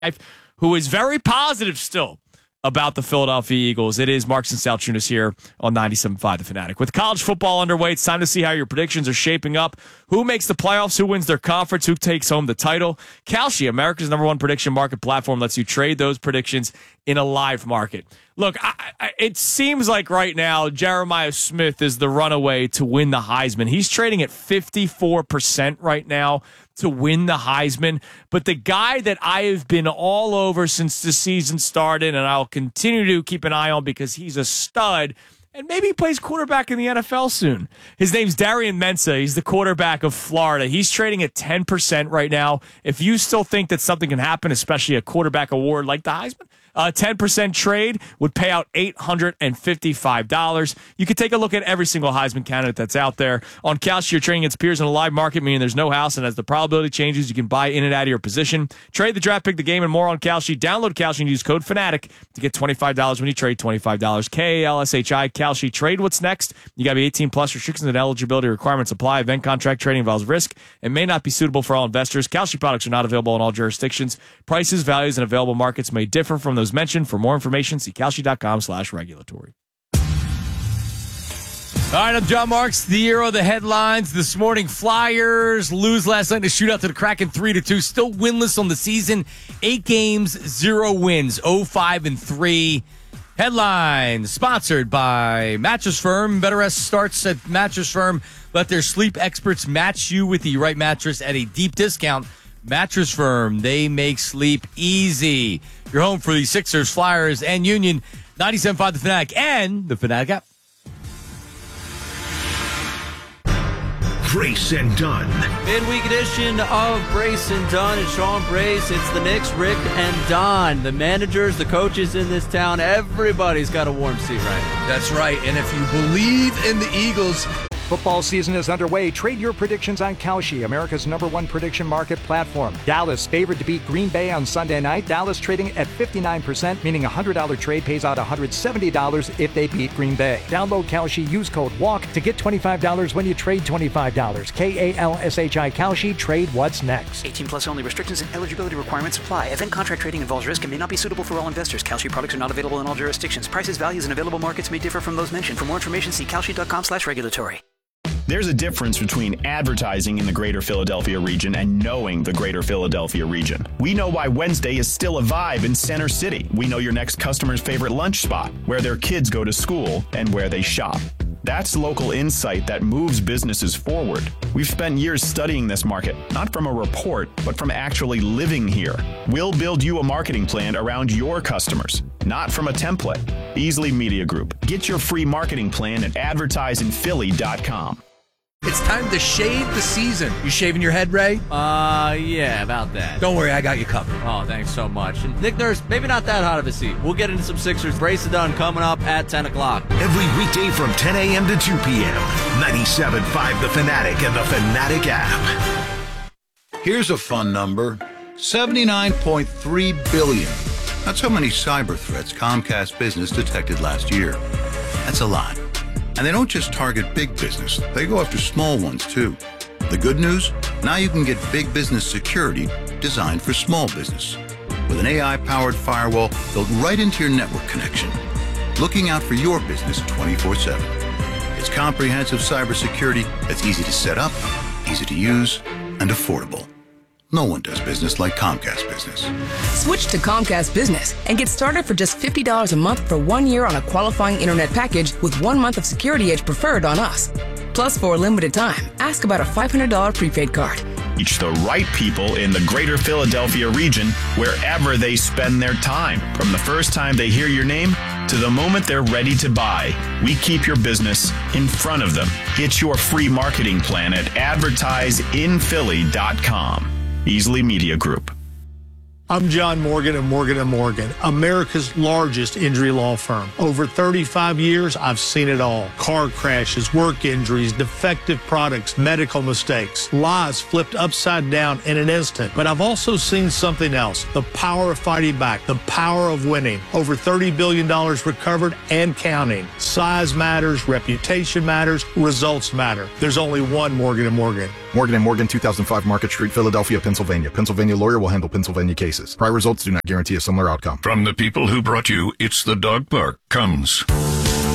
who is very positive still about the Philadelphia Eagles. It is Marks and Salchunas here on 97.5 The Fanatic. With college football underway, it's time to see how your predictions are shaping up. Who makes the playoffs? Who wins their conference? Who takes home the title? Kalshi, America's #1 prediction market platform, lets you trade those predictions in a live market. Look, it seems like right now Jeremiah Smith is the runaway to win the Heisman. He's trading at 54% right now to win the Heisman. But the guy that I have been all over since the season started, and I'll continue to keep an eye on because he's a stud, and maybe he plays quarterback in the NFL soon. His name's Darian Mensah. He's the quarterback of Florida. He's trading at 10% right now. If you still think that something can happen, especially a quarterback award like the Heisman, a 10% trade would pay out $855. You can take a look at every single Heisman candidate that's out there. On Kalshi, you're trading its peers in a live market, meaning there's no house, and as the probability changes, you can buy in and out of your position. Trade the draft, pick the game, and more on Kalshi. Download Kalshi and use code FANATIC to get $25 when you trade $25. KALSHI, Kalshi. Trade what's next. You got to be 18 plus. Restrictions and eligibility requirements apply. Event contract trading involves risk and may not be suitable for all investors. Kalshi products are not available in all jurisdictions. Prices, values, and available markets may differ from those mentioned. For more information, see kalshi.com/regulatory. All right, I'm John Marks. The hero of the headlines this morning. Flyers lose last night in a shootout to the Kraken 3-2. Still winless on the season. 8 games, 0 wins. 0-5-3. Headlines sponsored by Mattress Firm. Better rest starts at Mattress Firm. Let their sleep experts match you with the right mattress at a deep discount. Mattress Firm, they make sleep easy. You're home for the Sixers, Flyers, and Union. 97.5 The Fanatic and the Fanatic app. Brace and Dunn. Midweek edition of Brace and Dunn and Sean Brace. It's the Knicks, Rick and Don, the managers, the coaches in this town. Everybody's got a warm seat right now. That's right. And if you believe in the Eagles, football season is underway. Trade your predictions on Kalshi, America's #1 prediction market platform. Dallas favored to beat Green Bay on Sunday night. Dallas trading at 59%, meaning a $100 trade pays out $170 if they beat Green Bay. Download Kalshi, use code WALK to get $25 when you trade $25. KALSHI Kalshi, trade what's next. 18 plus only. Restrictions and eligibility requirements apply. Event contract trading involves risk and may not be suitable for all investors. Kalshi products are not available in all jurisdictions. Prices, values, and available markets may differ from those mentioned. For more information, see kalshi.com/regulatory. There's a difference between advertising in the greater Philadelphia region and knowing the greater Philadelphia region. We know why Wednesday is still a vibe in Center City. We know your next customer's favorite lunch spot, where their kids go to school, and where they shop. That's local insight that moves businesses forward. We've spent years studying this market, not from a report, but from actually living here. We'll build you a marketing plan around your customers, not from a template. Beasley Media Group. Get your free marketing plan at advertisingphilly.com. it's time to shave the season. You shaving your head, Ray? Yeah, about that. Don't worry, I got you covered. Oh, thanks so much. And Nick Nurse, maybe not that hot of a seat. We'll get into some Sixers. Brace and Dunn coming up at 10 o'clock. Every weekday from 10 a.m. to 2 p.m. 97.5 The Fanatic and the Fanatic app. Here's a fun number. 79.3 billion. That's how many cyber threats Comcast Business detected last year. That's a lot. And they don't just target big business. They go after small ones, too. The good news? Now you can get big business security designed for small business. With an AI-powered firewall built right into your network connection. Looking out for your business 24/7. It's comprehensive cybersecurity that's easy to set up, easy to use, and affordable. No one does business like Comcast Business. Switch to Comcast Business and get started for just $50 a month for 1 year on a qualifying internet package with 1 month of Security Edge preferred on us. Plus, for a limited time, ask about a $500 prepaid card. Reach the right people in the greater Philadelphia region wherever they spend their time. From the first time they hear your name to the moment they're ready to buy, we keep your business in front of them. Get your free marketing plan at advertiseinphilly.com. Beasley Media Group. I'm John Morgan of Morgan & Morgan, America's largest injury law firm. Over 35 years, I've seen it all. Car crashes, work injuries, defective products, medical mistakes, lives flipped upside down in an instant. But I've also seen something else, the power of fighting back, the power of winning. Over $30 billion recovered and counting. Size matters, reputation matters, results matter. There's only one Morgan & Morgan. Morgan & Morgan, 2005 Market Street, Philadelphia, Pennsylvania. Pennsylvania lawyer will handle Pennsylvania cases. Prior results do not guarantee a similar outcome. From the people who brought you It's the Dog Park comes